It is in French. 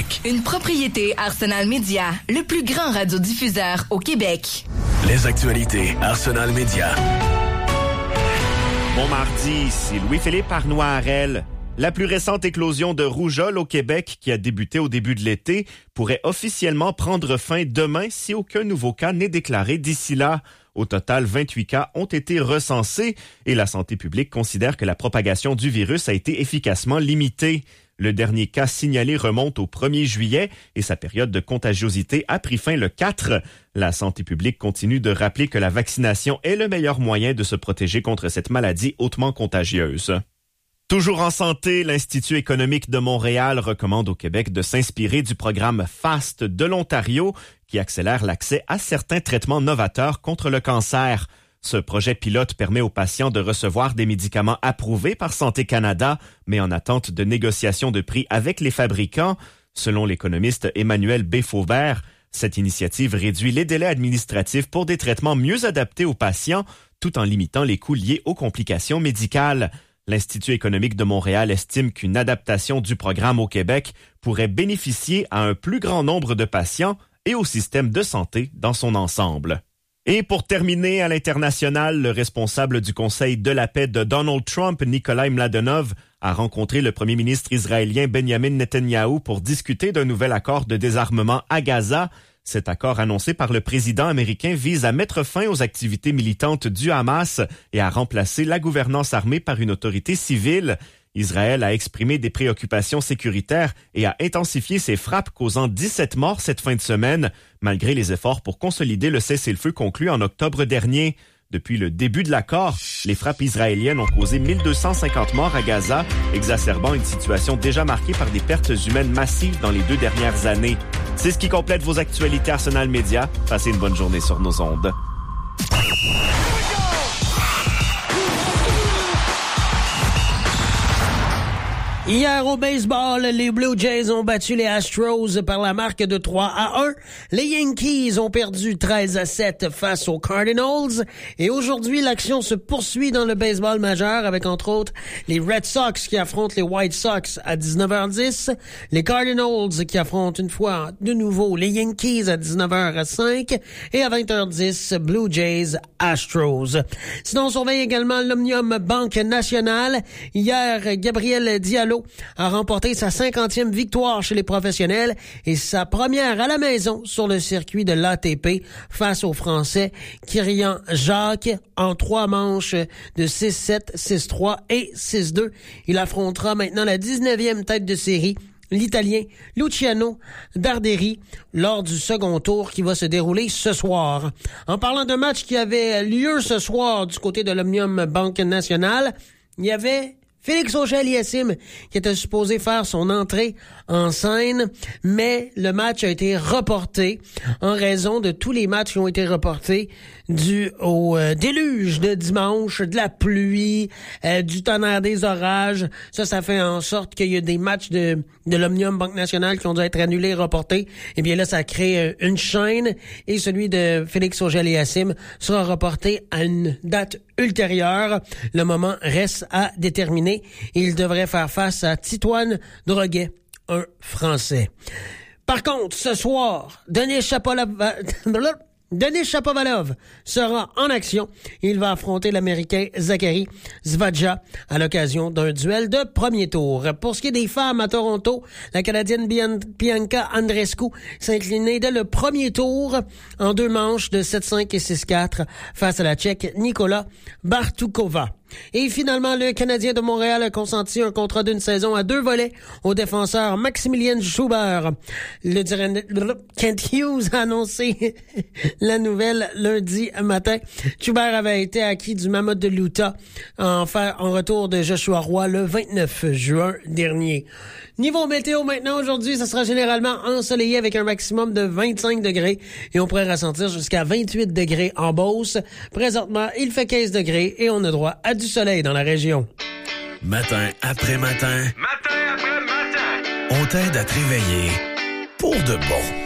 Québec. Une propriété Arsenal Media, le plus grand radiodiffuseur au Québec. Les actualités Arsenal Media. Bon mardi, ici Louis-Philippe Arnois-Harel. La plus récente éclosion de rougeole au Québec, qui a débuté au début de l'été, pourrait officiellement prendre fin demain si aucun nouveau cas n'est déclaré d'ici là. Au total, 28 cas ont été recensés et la santé publique considère que la propagation du virus a été efficacement limitée. Le dernier cas signalé remonte au 1er juillet et sa période de contagiosité a pris fin le 4. La santé publique continue de rappeler que la vaccination est le meilleur moyen de se protéger contre cette maladie hautement contagieuse. Toujours en santé, l'Institut économique de Montréal recommande au Québec de s'inspirer du programme FAST de l'Ontario qui accélère l'accès à certains traitements novateurs contre le cancer. Ce projet pilote permet aux patients de recevoir des médicaments approuvés par Santé Canada, mais en attente de négociations de prix avec les fabricants. Selon l'économiste Emmanuel B. Faubert, cette initiative réduit les délais administratifs pour des traitements mieux adaptés aux patients, tout en limitant les coûts liés aux complications médicales. L'Institut économique de Montréal estime qu'une adaptation du programme au Québec pourrait bénéficier à un plus grand nombre de patients et au système de santé dans son ensemble. Et pour terminer, à l'international, le responsable du Conseil de la paix de Donald Trump, Nikolai Mladenov, a rencontré le premier ministre israélien Benjamin Netanyahou pour discuter d'un nouvel accord de désarmement à Gaza. Cet accord annoncé par le président américain vise à mettre fin aux activités militantes du Hamas et à remplacer la gouvernance armée par une autorité civile. Israël a exprimé des préoccupations sécuritaires et a intensifié ses frappes causant 17 morts cette fin de semaine, malgré les efforts pour consolider le cessez-le-feu conclu en octobre dernier. Depuis le début de l'accord, les frappes israéliennes ont causé 1250 morts à Gaza, exacerbant une situation déjà marquée par des pertes humaines massives dans les 2 dernières années. C'est ce qui complète vos actualités Arsenal Media. Passez une bonne journée sur nos ondes. Hier au baseball, les Blue Jays ont battu les Astros par la marque de 3-1. Les Yankees ont perdu 13-7 face aux Cardinals. Et aujourd'hui, l'action se poursuit dans le baseball majeur avec entre autres les Red Sox qui affrontent les White Sox à 19h10. Les Cardinals qui affrontent une fois de nouveau les Yankees à 19h05. Et à 20h10, Blue Jays Astros. Sinon, on surveille également l'Omnium Banque Nationale. Hier, Gabriel Diallo a remporté sa 50e victoire chez les professionnels et sa première à la maison sur le circuit de l'ATP face au Français Kirian Jacques en 3 manches de 6-7, 6-3 et 6-2. Il affrontera maintenant la 19e tête de série, l'Italien Luciano Darderi, lors du second tour qui va se dérouler ce soir. En parlant d'un match qui avait lieu ce soir du côté de l'Omnium Banque Nationale, il y avait Félix Auger-Aliassime qui était supposé faire son entrée en scène, mais le match a été reporté en raison de tous les matchs qui ont été reportés dû au déluge de dimanche, de la pluie, du tonnerre des orages. Ça fait en sorte qu'il y a des matchs de l'Omnium Banque Nationale qui ont dû être annulés et reportés. Et bien là, ça crée une chaîne et celui de Félix Auger-Aliassime sera reporté à une date ultérieure. Le moment reste à déterminer. Il devrait faire face à Titoine Droguet, un Français. Par contre, ce soir, Denis Shapovalov sera en action. Il va affronter l'Américain Zachary Zvadja à l'occasion d'un duel de premier tour. Pour ce qui est des femmes à Toronto, la Canadienne Bianca Andreescu s'est inclinée dès le premier tour en 2 manches de 7-5 et 6-4 face à la Tchèque Nikola Bartukova. Et finalement, le Canadien de Montréal a consenti un contrat d'une saison à 2 volets au défenseur Maximilien Schubert. Kent Hughes a annoncé la nouvelle lundi matin. Schubert avait été acquis du Mammoth de l'Utah en retour de Joshua Roy le 29 juin dernier. Niveau météo maintenant, aujourd'hui, ça sera généralement ensoleillé avec un maximum de 25 degrés et on pourrait ressentir jusqu'à 28 degrés en Beauce. Présentement, il fait 15 degrés et on a droit à du soleil dans la région. Matin après matin. Matin après matin. On t'aide à te réveiller pour de bon.